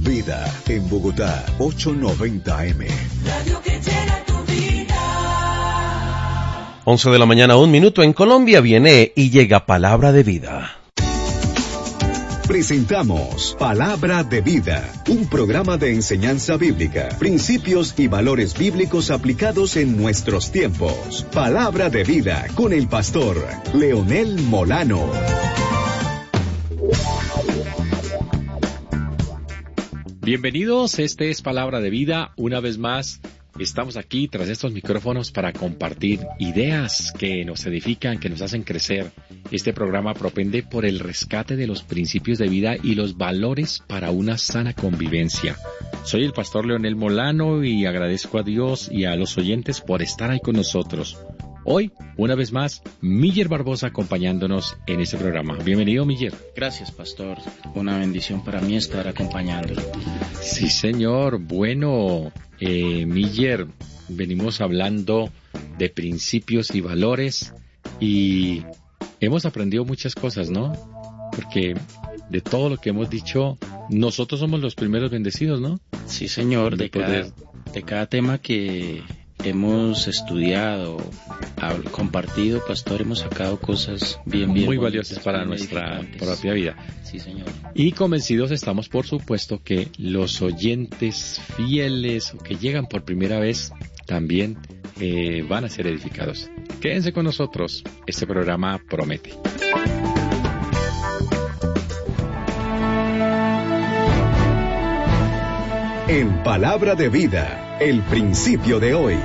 Vida, en Bogotá, 890 AM. Radio que llena tu vida. 11 de la mañana, 1 minuto. En Colombia viene y llega Palabra de Vida. Presentamos Palabra de Vida, un programa de enseñanza bíblica, principios y valores bíblicos aplicados en nuestros tiempos. Palabra de Vida con el pastor Leonel Molano. Bienvenidos, este es Palabra de Vida. Una vez más, estamos aquí tras estos micrófonos para compartir ideas que nos edifican, que nos hacen crecer. Este programa propende por el rescate de los principios de vida y los valores para una sana convivencia. Soy el pastor Leonel Molano y agradezco a Dios y a los oyentes por estar ahí con nosotros. Hoy, una vez más, Miller Barbosa acompañándonos en este programa. Bienvenido, Miller. Gracias, pastor. Una bendición para mí estar acompañándolo. Sí, señor. Bueno, Miller, venimos hablando de principios y valores y hemos aprendido muchas cosas, ¿no? Porque de todo lo que hemos dicho, nosotros somos los primeros bendecidos, ¿no? Sí, señor. De cada tema que hemos estudiado, compartido, pastor, hemos sacado cosas bien muy valiosas para nuestra propia vida. Sí, señor. Y convencidos estamos, por supuesto, que los oyentes fieles o que llegan por primera vez también van a ser edificados. Quédense con nosotros, este programa promete. En Palabra de Vida, el principio de hoy.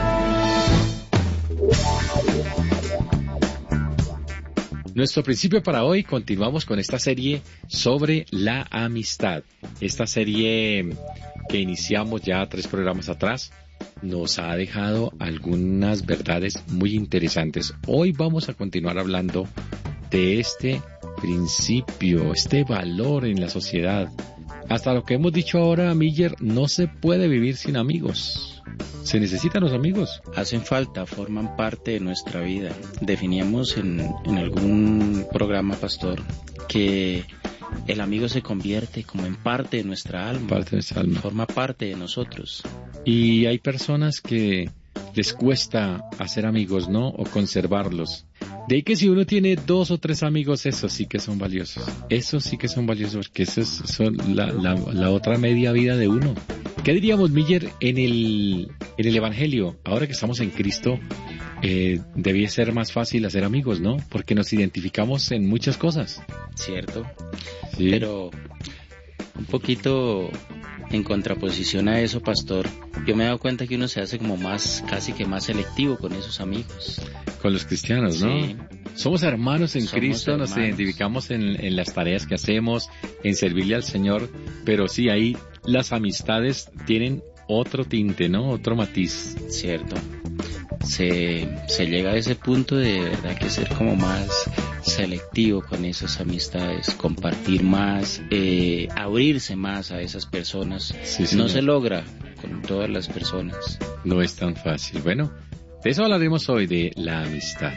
Nuestro principio para hoy, continuamos con esta serie sobre la amistad. Esta serie que iniciamos ya 3 programas atrás nos ha dejado algunas verdades muy interesantes. Hoy vamos a continuar hablando de este principio, este valor en la sociedad. Hasta lo que hemos dicho ahora, Miller, no se puede vivir sin amigos. Se necesitan los amigos. Hacen falta, forman parte de nuestra vida. Definíamos en algún programa, pastor, que el amigo se convierte como en parte de nuestra alma. Parte de nuestra alma. Forma parte de nosotros. Y hay personas que les cuesta hacer amigos, ¿no? O conservarlos. De ahí que si uno tiene 2 o 3 amigos, esos sí que son valiosos. Esos sí que son valiosos, porque eso es la otra media vida de uno. ¿Qué diríamos, Miller, en el Evangelio? Ahora que estamos en Cristo, debía ser más fácil hacer amigos, ¿no? Porque nos identificamos en muchas cosas. Cierto. Sí. Pero un poquito en contraposición a eso, pastor, yo me he dado cuenta que uno se hace como casi que más selectivo con esos amigos. Con los cristianos, ¿no? Sí. Somos hermanos en Cristo, hermanos. Nos identificamos en las tareas que hacemos, en servirle al Señor, pero sí, ahí las amistades tienen otro tinte, ¿no? Otro matiz. Cierto. Se llega a ese punto de verdad que ser como más selectivo con esas amistades, compartir más, abrirse más a esas personas. Sí, no se logra con todas las personas. No es tan fácil. Bueno, de eso hablaremos hoy, de la amistad.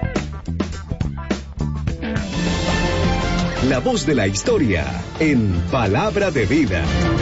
La voz de la historia en Palabra de Vida.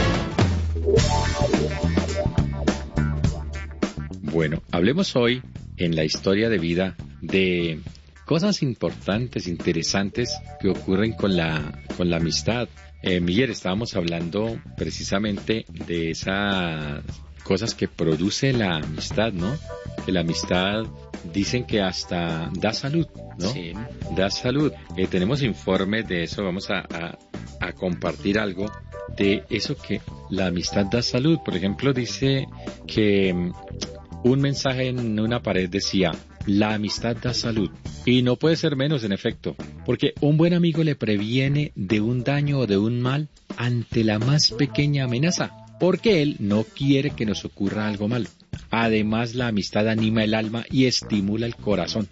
Bueno, hablemos hoy en la historia de vida de cosas importantes, interesantes que ocurren con la amistad. Miguel, estábamos hablando precisamente de esas cosas que produce la amistad, ¿no? Que la amistad dicen que hasta da salud, ¿no? Sí. Da salud. Tenemos informes de eso, vamos a compartir algo de eso, que la amistad da salud. Por ejemplo, dice que un mensaje en una pared decía: la amistad da salud. Y no puede ser menos, en efecto, porque un buen amigo le previene de un daño o de un mal ante la más pequeña amenaza, porque él no quiere que nos ocurra algo malo. Además, la amistad anima el alma y estimula el corazón.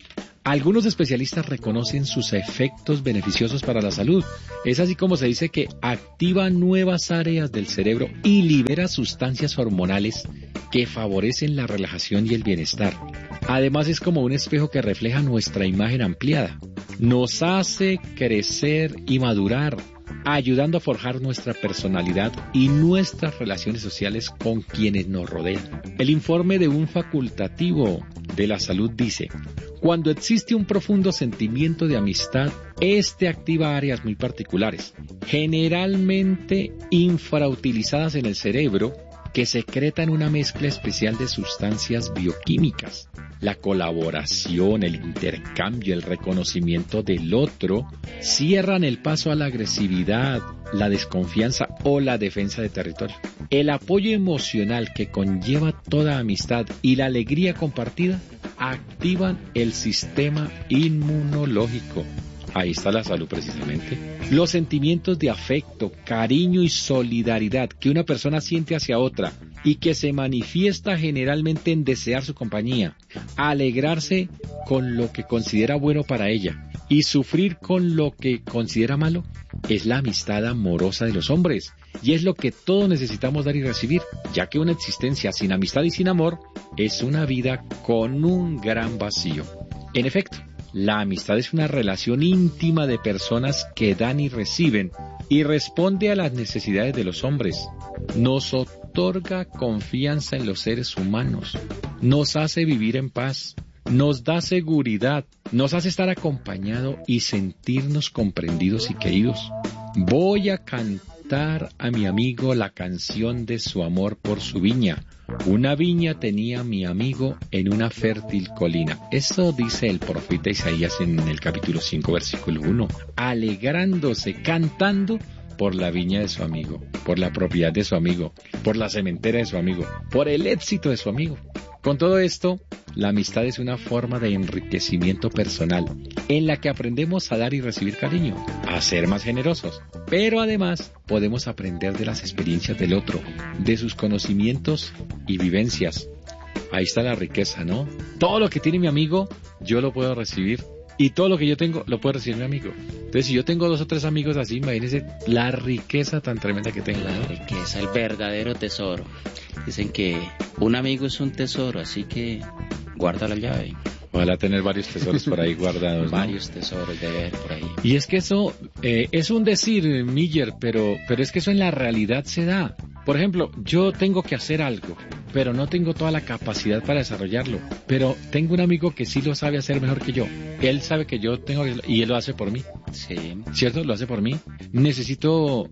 Algunos especialistas reconocen sus efectos beneficiosos para la salud. Es así como se dice que activa nuevas áreas del cerebro y libera sustancias hormonales que favorecen la relajación y el bienestar. Además, es como un espejo que refleja nuestra imagen ampliada. Nos hace crecer y madurar, ayudando a forjar nuestra personalidad y nuestras relaciones sociales con quienes nos rodean. El informe de un facultativo de la salud dice: cuando existe un profundo sentimiento de amistad, este activa áreas muy particulares, generalmente infrautilizadas en el cerebro, que secretan una mezcla especial de sustancias bioquímicas. La colaboración, el intercambio, el reconocimiento del otro cierran el paso a la agresividad, la desconfianza o la defensa de territorio. El apoyo emocional que conlleva toda amistad y la alegría compartida activan el sistema inmunológico. Ahí está la salud precisamente. Los sentimientos de afecto, cariño y solidaridad que una persona siente hacia otra y que se manifiesta generalmente en desear su compañía, alegrarse con lo que considera bueno para ella y sufrir con lo que considera malo, es la amistad amorosa de los hombres. Y es lo que todos necesitamos dar y recibir, ya que una existencia sin amistad y sin amor es una vida con un gran vacío. En efecto, la amistad es una relación íntima de personas que dan y reciben y responde a las necesidades de los hombres. Nos otorga confianza en los seres humanos, nos hace vivir en paz, nos da seguridad, nos hace estar acompañado y sentirnos comprendidos y queridos. Voy a cantar a mi amigo la canción de su amor por su viña. Una viña tenía mi amigo en una fértil colina. Eso dice el profeta Isaías en el capítulo 5, versículo 1. Alegrándose, cantando por la viña de su amigo, por la propiedad de su amigo, por la sementera de su amigo, por el éxito de su amigo. Con todo esto, la amistad es una forma de enriquecimiento personal, en la que aprendemos a dar y recibir cariño, a ser más generosos, pero además podemos aprender de las experiencias del otro, de sus conocimientos y vivencias. Ahí está la riqueza, ¿no? Todo lo que tiene mi amigo, yo lo puedo recibir, y todo lo que yo tengo, lo puede recibir mi amigo. Entonces, si yo tengo 2 o 3 amigos así, imagínense la riqueza tan tremenda que tengo, ¿no? La riqueza, el verdadero tesoro. Dicen que un amigo es un tesoro, así que guarda la llave. Ojalá tener varios tesoros por ahí guardados, ¿no? Varios tesoros debe haber por ahí. Y es que eso es un decir, Miller, pero es que eso en la realidad se da. Por ejemplo, yo tengo que hacer algo, pero no tengo toda la capacidad para desarrollarlo. Pero tengo un amigo que sí lo sabe hacer mejor que yo. Él sabe que yo tengo que... y él lo hace por mí. Sí. ¿Cierto? Lo hace por mí. Necesito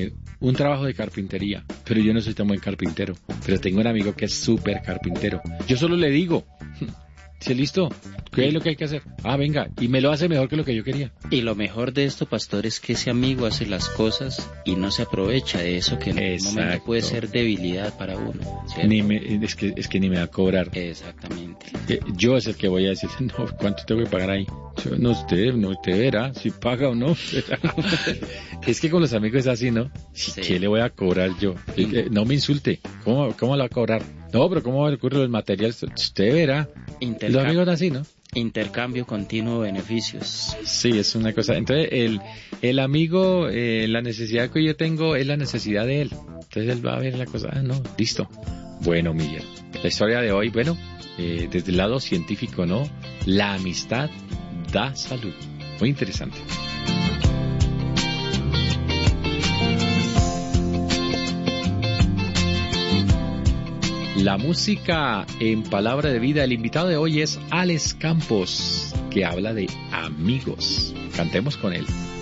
un trabajo de carpintería, pero yo no soy tan buen carpintero. Pero tengo un amigo que es súper carpintero. Yo solo le digo... Sí, listo. ¿Qué es lo que hay que hacer? Ah, venga. Y me lo hace mejor que lo que yo quería. Y lo mejor de esto, pastor, es que ese amigo hace las cosas y no se aprovecha de eso que en un momento puede ser debilidad para uno. Es que ni me va a cobrar. Exactamente. Yo es el que voy a decir, no, ¿cuánto tengo que pagar ahí? No, usted verá si paga o no. Es que con los amigos es así, ¿no? Sí. ¿Qué le voy a cobrar yo? No me insulte. ¿Cómo le va a cobrar? No, pero ¿cómo ocurre los materiales? Usted verá. Los amigos así, ¿no? Intercambio continuo de beneficios. Sí, es una cosa. Entonces, el amigo, la necesidad que yo tengo es la necesidad de él. Entonces él va a ver la cosa. Ah, no, listo. Bueno, Miguel, la historia de hoy, bueno, desde el lado científico, ¿no? La amistad da salud. Muy interesante. La música en Palabra de Vida. El invitado de hoy es Alex Campos, que habla de amigos. Cantemos con él.